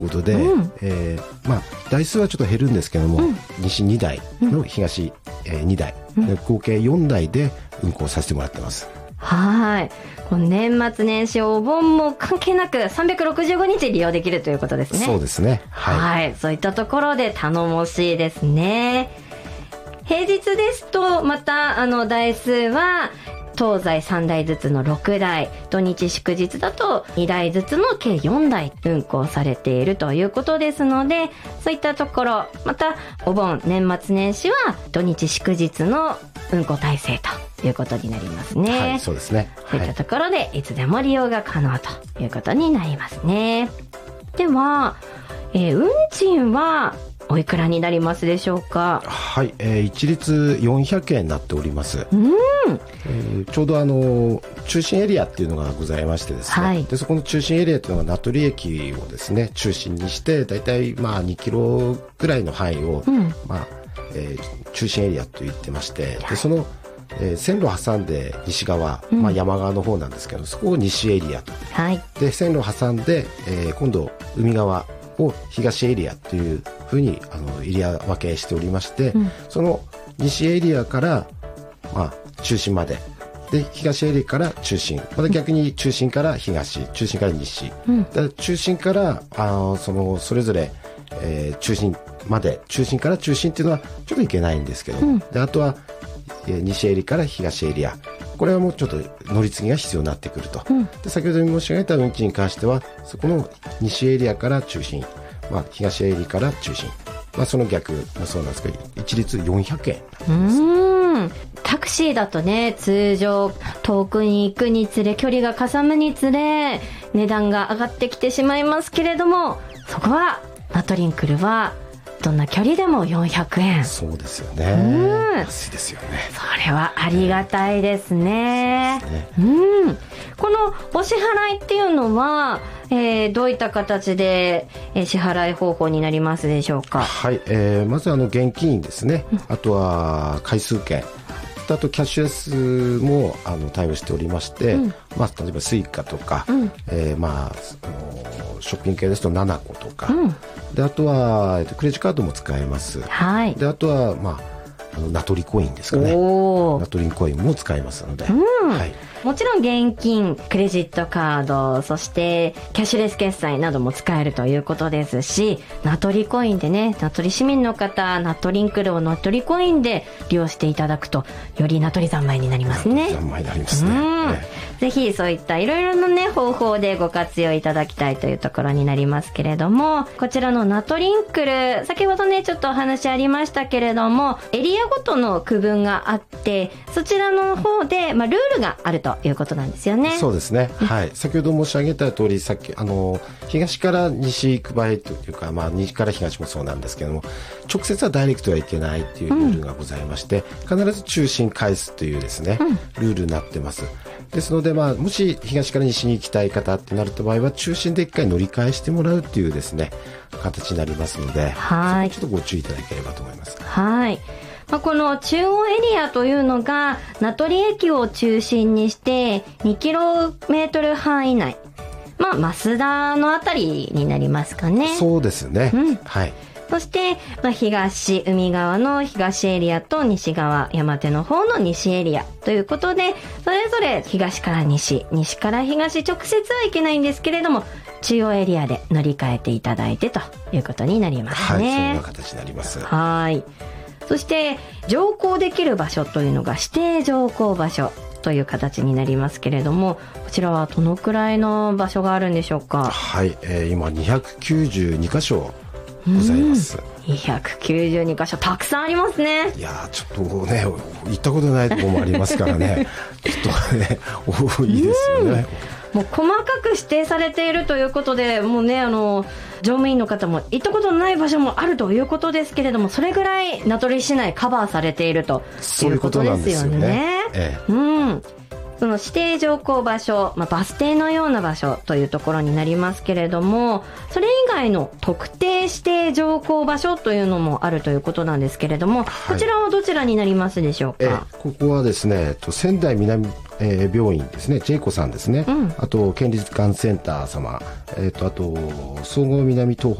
ということで、台数はちょっと減るんですけども、西2台の東、2台、合計4台で運行させてもらってます。 はい。この年末年始お盆も関係なく365日利用できるということですね。 そうですね。 はい。そういったところで頼もしいですね。平日ですとまた台数は東西3台ずつの6台、土日祝日だと2台ずつの計4台運行されているということですので、そういったところ、またお盆年末年始は土日祝日の運行体制ということになりますね。 はい、そうですね。 そういったところでいつでも利用が可能ということになりますね。では、運賃はおいくらになりますでしょうか？ はい、一律400円になっております。ちょうど中心エリアっていうのがございましてですね、でそこの中心エリアっていうのが名取駅をですね中心にしてだいたい2キロぐらいの範囲を、中心エリアと言ってまして、でその線路を挟んで西側、山側の方なんですけど、そこを西エリアと、で線路を挟んで、今度海側を東エリアというふうにエリア分けしておりまして、その西エリアから、中心までで東エリアから中心、また逆に中心から東、中心から西、中心からそれぞれ、中心まで、中心から中心っていうのはちょっといけないんですけど、であとは西エリアから東エリア、これはもうちょっと乗り継ぎが必要になってくると、で先ほど申し上げた運賃に関してはそこの西エリアから中心、東エリアから中心、その逆もそうなんですけど一律400円なんです。 タクシーだとね、通常遠くに行くにつれ距離がかさむにつれ値段が上がってきてしまいますけれども、そこはナトリンクルはどんな距離でも400円。 そうですよね。安いですよね。 それはありがたいですね。このお支払いっていうのは、どういった形で、支払い方法になりますでしょうか？ はい、まず現金ですね、あとは回数券、あとキャッシュレスも対応しておりまして、例えばスイカとか、ショッピング系ですと7個とか、であとはクレジットカードも使えます。であとはナトリコインですかね。ナトリコインも使えますので、もちろん現金、クレジットカード、そしてキャッシュレス決済なども使えるということですし、ナトリコインでね、ナトリ市民の方、ナトリンクルをナトリコインで利用していただくと、よりナトリ三昧になりますね。三昧になりますね。ぜひそういったいろいろなね、方法でご活用いただきたいというところになりますけれども、こちらのナトリンクル、先ほどね、ちょっとお話ありましたけれども、エリアごとの区分があって、そちらの方で、ルールがあるということなんですよね。そうですね。はい。先ほど申し上げた通り、東から西行く場合というか、西から東もそうなんですけども、直接はダイレクトはいけないっていうルールがございまして、必ず中心返すというですね、ルールになってます。ですので、もし東から西に行きたい方ってなると場合は、中心で一回乗り換えしてもらうっていうですね、形になりますので、はい。ちょっとご注意いただければと思います。はい。この中央エリアというのが名取駅を中心にして2キロメートル範囲内、増田のあたりになりますかね。そうですね。はい。そして、東海側の東エリアと西側山手の方の西エリアということで、それぞれ東から西、西から東、直接はいけないんですけれども、中央エリアで乗り換えていただいてということになりますね。はい、そんな形になります。はい。そして乗降できる場所というのが指定乗降場所という形になりますけれども、こちらはどのくらいの場所があるんでしょうか？はい、今292箇所ございます。292箇所、たくさんありますね。いやちょっとね、行ったことないところもありますからねちょっとね多いですよね。もう細かく指定されているということで、もうね、乗務員の方も行ったことのない場所もあるということですけれども、それぐらい名取市内カバーされているということですよね。 その指定乗降場所、バス停のような場所というところになりますけれども、それ以外の特定指定乗降場所というのもあるということなんですけれども、こちらはどちらになりますでしょうか？ ここはですね、仙台南病院ですね、ジェイコさんですね、あと県立がんセンター様、あと総合南東